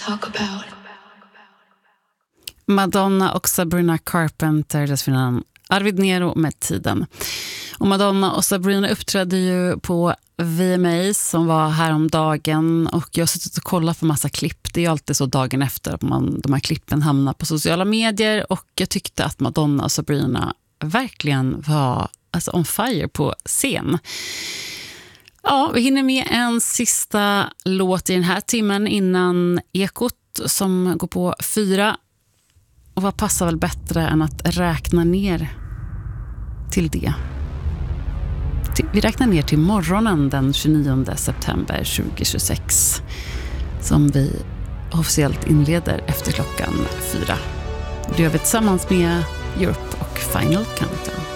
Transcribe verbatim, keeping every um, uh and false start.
talk about. Madonna och Sabrina Carpenter, dessförinnan Arvid Nero med Tiden. Och Madonna och Sabrina uppträdde ju på V M A som var häromdagen, och jag har suttit och kollat på massa klipp. Det är ju alltid så dagen efter att man, de här klippen hamnar på sociala medier, och jag tyckte att Madonna och Sabrina verkligen var alltså on fire på scen. Ja, vi hinner med en sista låt i den här timmen innan Ekot som går på fyra. Och vad passar väl bättre än att räkna ner till det? Vi räknar ner till morgonen den tjugonionde september tjugohundratjugosex som vi officiellt inleder efter klockan fyra. Det gör vi tillsammans med Europe och Final Countdown.